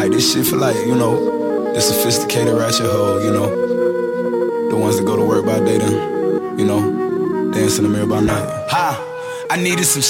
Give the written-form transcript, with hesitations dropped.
Like this shit for like, you know, the sophisticated ratchet hoe, you know, the ones that go to work by day then, you know, dance in the mirror by night. Ha! I needed some